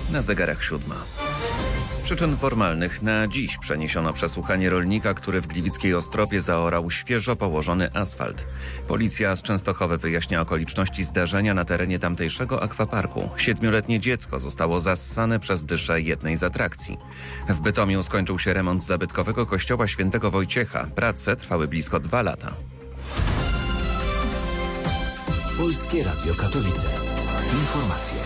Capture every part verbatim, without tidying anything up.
Na zegarach siódma. Z przyczyn formalnych na dziś przeniesiono przesłuchanie rolnika, który w gliwickiej Ostropie zaorał świeżo położony asfalt. Policja z Częstochowy wyjaśnia okoliczności zdarzenia na terenie tamtejszego akwaparku. Siedmioletnie dziecko zostało zassane przez dyszę jednej z atrakcji. W Bytomiu skończył się remont zabytkowego kościoła świętego Wojciecha. Prace trwały blisko dwa lata. Polskie Radio Katowice. Informacje.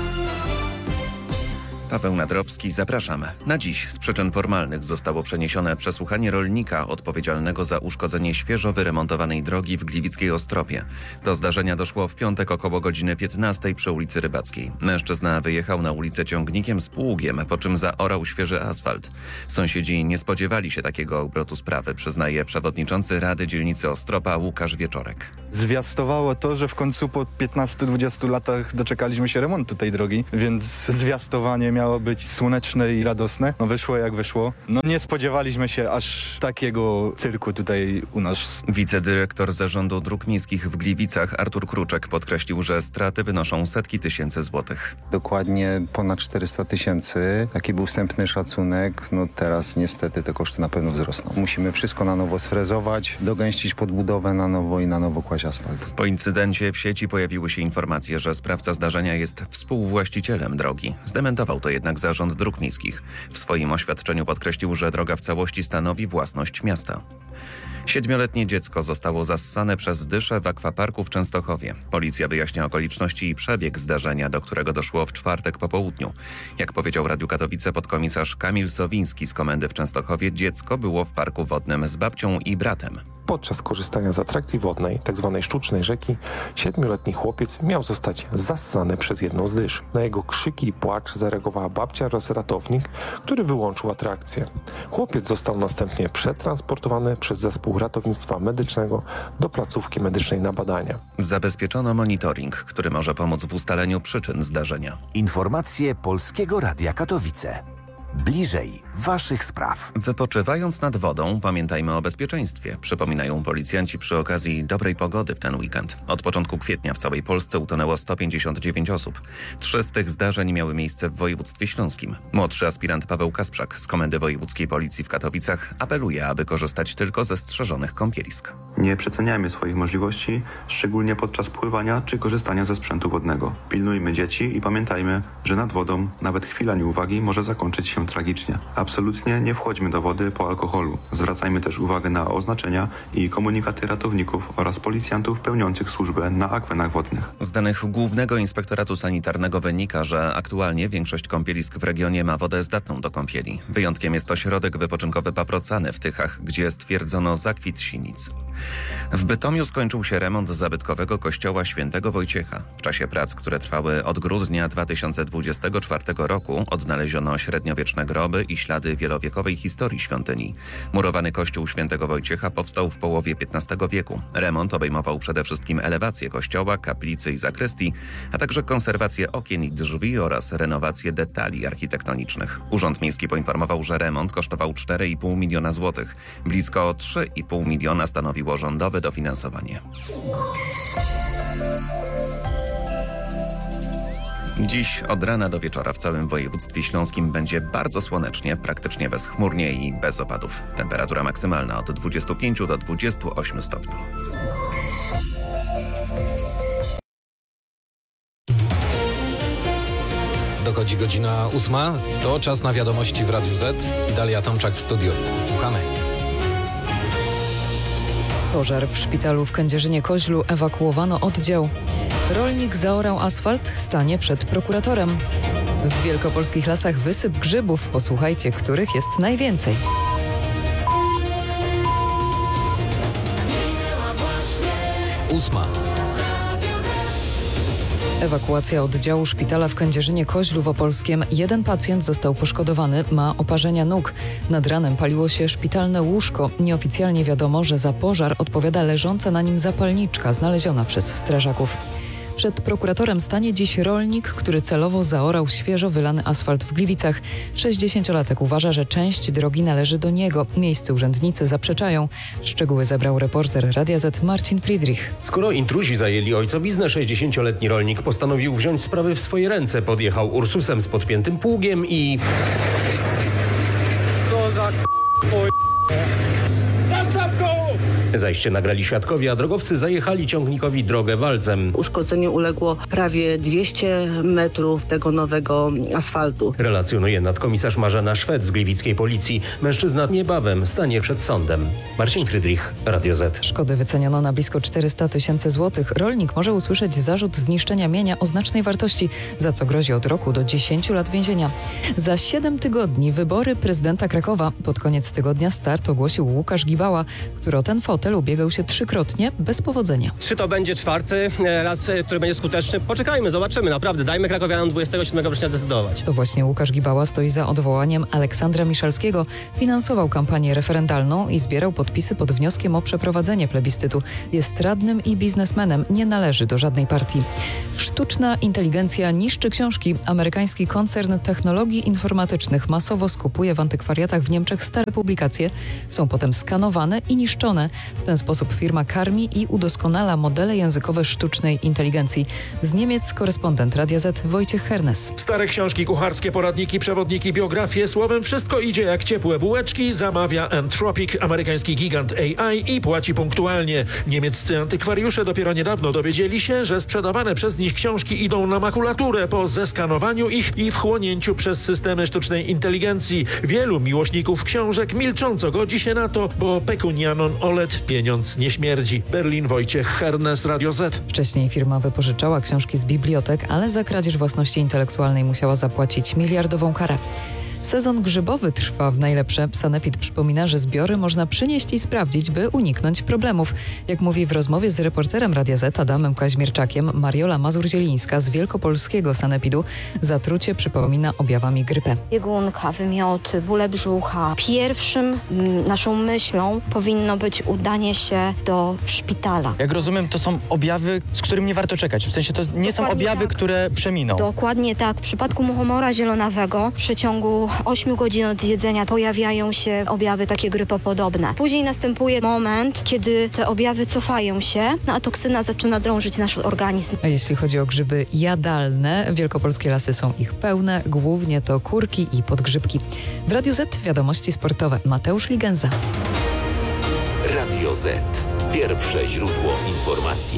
Paweł Nadrobski, zapraszam. Na dziś z przyczyn formalnych zostało przeniesione przesłuchanie rolnika odpowiedzialnego za uszkodzenie świeżo wyremontowanej drogi w gliwickiej Ostropie. Do zdarzenia doszło w piątek około godziny piętnastej przy ulicy Rybackiej. Mężczyzna wyjechał na ulicę ciągnikiem z pługiem, po czym zaorał świeży asfalt. Sąsiedzi nie spodziewali się takiego obrotu sprawy, przyznaje przewodniczący Rady Dzielnicy Ostropa Łukasz Wieczorek. Zwiastowało to, że w końcu po piętnastu dwudziestu latach doczekaliśmy się remontu tej drogi, więc zwiastowanie miało być słoneczne i radosne. No wyszło jak wyszło. No nie spodziewaliśmy się aż takiego cyrku tutaj u nas. Wicedyrektor Zarządu Dróg Miejskich w Gliwicach Artur Kruczek podkreślił, że straty wynoszą setki tysięcy złotych. Dokładnie ponad czterysta tysięcy. Taki był wstępny szacunek. No teraz niestety te koszty na pewno wzrosną. Musimy wszystko na nowo sfrezować, dogęścić podbudowę na nowo i na nowo kłaść asfalt. Po incydencie w sieci pojawiły się informacje, że sprawca zdarzenia jest współwłaścicielem drogi. Zdementował to jednak Zarząd Dróg Miejskich. W swoim oświadczeniu podkreślił, że droga w całości stanowi własność miasta. Siedmioletnie dziecko zostało zassane przez dyszę w akwaparku w Częstochowie. Policja wyjaśnia okoliczności i przebieg zdarzenia, do którego doszło w czwartek po południu. Jak powiedział Radiu Katowice podkomisarz Kamil Sowiński z komendy w Częstochowie, dziecko było w parku wodnym z babcią i bratem. Podczas korzystania z atrakcji wodnej, tzw. sztucznej rzeki, siedmioletni chłopiec miał zostać zassany przez jedną z dysz. Na jego krzyki i płacz zareagowała babcia oraz ratownik, który wyłączył atrakcję. Chłopiec został następnie przetransportowany przez zespół ratownictwa medycznego do placówki medycznej na badania. Zabezpieczono monitoring, który może pomóc w ustaleniu przyczyn zdarzenia. Informacje Polskiego Radia Katowice. Bliżej waszych spraw. Wypoczywając nad wodą, pamiętajmy o bezpieczeństwie, przypominają policjanci przy okazji dobrej pogody w ten weekend. Od początku kwietnia w całej Polsce utonęło sto pięćdziesiąt dziewięć osób. Trzy z tych zdarzeń miały miejsce w województwie śląskim. Młodszy aspirant Paweł Kasprzak z Komendy Wojewódzkiej Policji w Katowicach apeluje, aby korzystać tylko ze strzeżonych kąpielisk. Nie przeceniajmy swoich możliwości, szczególnie podczas pływania czy korzystania ze sprzętu wodnego. Pilnujmy dzieci i pamiętajmy, że nad wodą nawet chwila nieuwagi może zakończyć się tragicznie. Absolutnie nie wchodźmy do wody po alkoholu. Zwracajmy też uwagę na oznaczenia i komunikaty ratowników oraz policjantów pełniących służbę na akwenach wodnych. Z danych Głównego Inspektoratu Sanitarnego wynika, że aktualnie większość kąpielisk w regionie ma wodę zdatną do kąpieli. Wyjątkiem jest ośrodek wypoczynkowy Paprocany w Tychach, gdzie stwierdzono zakwit sinic. W Bytomiu skończył się remont zabytkowego kościoła świętego Wojciecha. W czasie prac, które trwały od grudnia dwa tysiące dwudziestego czwartego roku, odnaleziono średniowieczne groby i ślady wielowiekowej historii świątyni. Murowany kościół świętego Wojciecha powstał w połowie piętnastego wieku. Remont obejmował przede wszystkim elewację kościoła, kaplicy i zakrystii, a także konserwację okien i drzwi oraz renowację detali architektonicznych. Urząd Miejski poinformował, że remont kosztował cztery i pół miliona złotych. Blisko trzy i pół miliona stanowiło rządowe dofinansowanie. Dziś od rana do wieczora w całym województwie śląskim będzie bardzo słonecznie, praktycznie bezchmurnie i bez opadów. Temperatura maksymalna od dwudziestu pięciu do dwudziestu ośmiu stopni. Dochodzi godzina ósma, to czas na wiadomości w Radiu Z. Dalia Tomczak w studiu. Słuchamy. Pożar w szpitalu w Kędzierzynie-Koźlu, ewakuowano oddział. Rolnik zaorał asfalt, stanie przed prokuratorem. W wielkopolskich lasach wysyp grzybów. Posłuchajcie, których jest najwięcej. Ósma. Ewakuacja oddziału szpitala w Kędzierzynie-Koźlu w Opolskiem. Jeden pacjent został poszkodowany, ma oparzenia nóg. Nad ranem paliło się szpitalne łóżko. Nieoficjalnie wiadomo, że za pożar odpowiada leżąca na nim zapalniczka znaleziona przez strażaków. Przed prokuratorem stanie dziś rolnik, który celowo zaorał świeżo wylany asfalt w Gliwicach. sześćdziesięciolatek uważa, że część drogi należy do niego. Miejscy urzędnicy zaprzeczają. Szczegóły zebrał reporter Radia Z Marcin Friedrich. Skoro intruzi zajęli ojcowiznę, sześćdziesięcioletni rolnik postanowił wziąć sprawy w swoje ręce. Podjechał Ursusem z podpiętym pługiem i... Co za Zajście nagrali świadkowie, a drogowcy zajechali ciągnikowi drogę walcem. Uszkodzeniu uległo prawie dwieście metrów tego nowego asfaltu. Relacjonuje nadkomisarz Marzena Szwed z gliwickiej policji. Mężczyzna niebawem stanie przed sądem. Marcin Friedrich, Radio Z. Szkody wyceniono na blisko czterysta tysięcy złotych. Rolnik może usłyszeć zarzut zniszczenia mienia o znacznej wartości, za co grozi od roku do dziesięciu lat więzienia. Za siedem tygodni wybory prezydenta Krakowa. Pod koniec tygodnia start ogłosił Łukasz Gibała, który o ten fotel ubiegał się trzykrotnie bez powodzenia. Czy to będzie czwarty raz, który będzie skuteczny? Poczekajmy, zobaczymy. Naprawdę, dajmy krakowianom dwudziestego siódmego września zdecydować. To właśnie Łukasz Gibała stoi za odwołaniem Aleksandra Miszalskiego. Finansował kampanię referendalną i zbierał podpisy pod wnioskiem o przeprowadzenie plebiscytu. Jest radnym i biznesmenem, nie należy do żadnej partii. Sztuczna inteligencja niszczy książki. Amerykański koncern technologii informatycznych masowo skupuje w antykwariatach w Niemczech stare publikacje. Są potem skanowane i niszczone. W ten sposób firma karmi i udoskonala modele językowe sztucznej inteligencji. Z Niemiec korespondent Radia Z Wojciech Hernes. Stare książki kucharskie, poradniki, przewodniki, biografie, słowem wszystko idzie jak ciepłe bułeczki, zamawia Anthropic, amerykański gigant A I i płaci punktualnie. Niemieccy antykwariusze dopiero niedawno dowiedzieli się, że sprzedawane przez nich książki idą na makulaturę po zeskanowaniu ich i wchłonięciu przez systemy sztucznej inteligencji. Wielu miłośników książek milcząco godzi się na to, bo pekunianon olet pieniądz nie śmierdzi. Berlin, Wojciech Hernes, Radio Z. Wcześniej firma wypożyczała książki z bibliotek, ale za kradzież własności intelektualnej musiała zapłacić miliardową karę. Sezon grzybowy trwa w najlepsze. Sanepid przypomina, że zbiory można przynieść i sprawdzić, by uniknąć problemów. Jak mówi w rozmowie z reporterem Radia Z Adamem Kaźmierczakiem, Mariola Mazur-Zielińska z wielkopolskiego Sanepidu zatrucie przypomina objawami grypy. Biegunka, wymioty, bóle brzucha. Pierwszym m, naszą myślą powinno być udanie się do szpitala. Jak rozumiem, to są objawy, z którymi nie warto czekać. W sensie to nie Dokładnie są objawy, tak. które przeminą. Dokładnie tak. W przypadku muchomora zielonawego w przeciągu ośmiu godzin od jedzenia pojawiają się objawy takie grypopodobne. Później następuje moment, kiedy te objawy cofają się, no a toksyna zaczyna drążyć nasz organizm. A jeśli chodzi o grzyby jadalne, wielkopolskie lasy są ich pełne, głównie to kurki i podgrzybki. W Radiu Z wiadomości sportowe. Mateusz Ligenza. Radio Z. Pierwsze źródło informacji.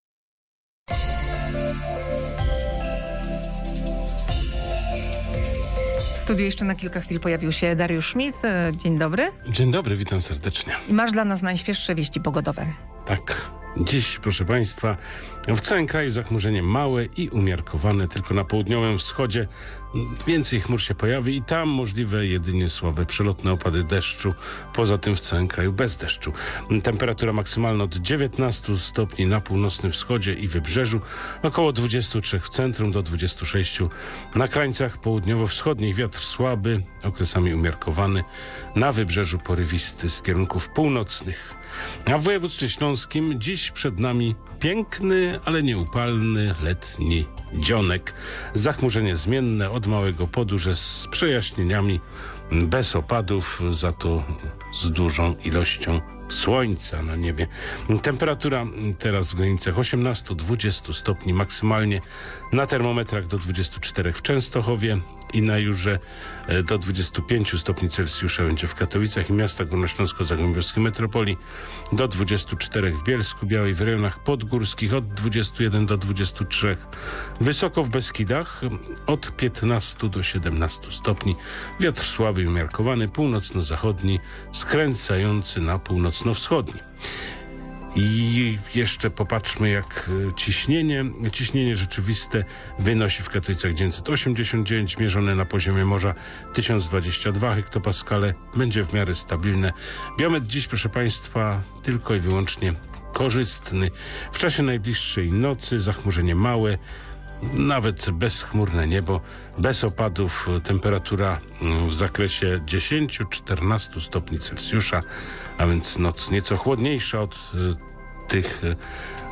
W studiu jeszcze na kilka chwil pojawił się Dariusz Schmidt. Dzień dobry. Dzień dobry, witam serdecznie. I masz dla nas najświeższe wieści pogodowe. Tak. Dziś, proszę Państwa, w całym kraju zachmurzenie małe i umiarkowane, tylko na południowym wschodzie więcej chmur się pojawi i tam możliwe jedynie słabe przelotne opady deszczu. Poza tym w całym kraju bez deszczu. Temperatura maksymalna od dziewiętnastu stopni na północnym wschodzie i wybrzeżu, około dwudziestu trzech w centrum do dwudziestu sześciu na krańcach południowo-wschodnich. Wiatr słaby, okresami umiarkowany, na wybrzeżu porywisty z kierunków północnych. A w województwie śląskim dziś przed nami piękny, ale nieupalny letni dzionek. Zachmurzenie zmienne od małego podórze z przejaśnieniami, bez opadów, za to z dużą ilością słońca na niebie. Temperatura teraz w granicach osiemnastu do dwudziestu stopni maksymalnie, na termometrach do dwudziestu czterech w Częstochowie i na Jurze do dwudziestu pięciu stopni Celsjusza będzie w Katowicach i miastach górnośląsko-zagłębiowskiej metropolii, do dwudziestu czterech w Bielsku Białej, w rejonach podgórskich od dwudziestu jeden do dwudziestu trzech, wysoko w Beskidach od piętnastu do siedemnastu stopni, wiatr słaby i umiarkowany, północno-zachodni, skręcający na północno-wschodni. I jeszcze popatrzmy, jak ciśnienie. Ciśnienie rzeczywiste wynosi w Katowicach dziewięćset osiemdziesiąt dziewięć, mierzone na poziomie morza tysiąc dwadzieścia dwa hektopaskale. Będzie w miarę stabilne. Biometr dziś, proszę Państwa, tylko i wyłącznie korzystny. W czasie najbliższej nocy zachmurzenie małe, nawet bezchmurne niebo, bez opadów, temperatura w zakresie dziesięciu do czternastu stopni Celsjusza, a więc noc nieco chłodniejsza od tych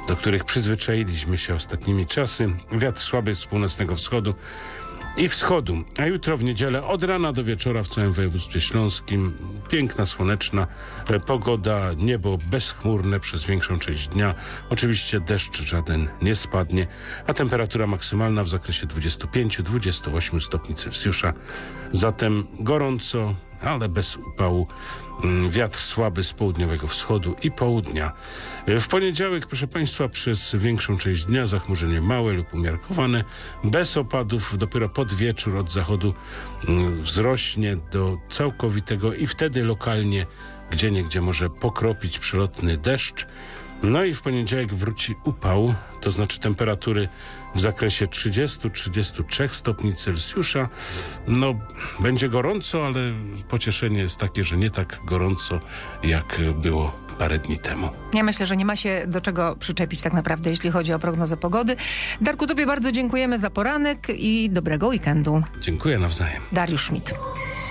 do których przyzwyczailiśmy się ostatnimi czasy. Wiatr słaby z północnego wschodu i wschodu, a jutro w niedzielę od rana do wieczora w całym województwie śląskim piękna, słoneczna e, pogoda, niebo bezchmurne przez większą część dnia. Oczywiście deszcz żaden nie spadnie, a temperatura maksymalna w zakresie dwudziestu pięciu do dwudziestu ośmiu stopni Celsjusza. Zatem gorąco, ale bez upału. Wiatr słaby z południowego wschodu i południa. W poniedziałek, proszę Państwa, przez większą część dnia zachmurzenie małe lub umiarkowane, bez opadów. Dopiero pod wieczór od zachodu wzrośnie do całkowitego i wtedy lokalnie gdzieniegdzie może pokropić przelotny deszcz. No i w poniedziałek wróci upał, to znaczy temperatury w zakresie trzydziestu do trzydziestu trzech stopni Celsjusza. No, będzie gorąco, ale pocieszenie jest takie, że nie tak gorąco, jak było parę dni temu. Ja myślę, że nie ma się do czego przyczepić tak naprawdę, jeśli chodzi o prognozę pogody. Darku, tobie bardzo dziękujemy za poranek i dobrego weekendu. Dziękuję nawzajem. Dariusz Schmidt.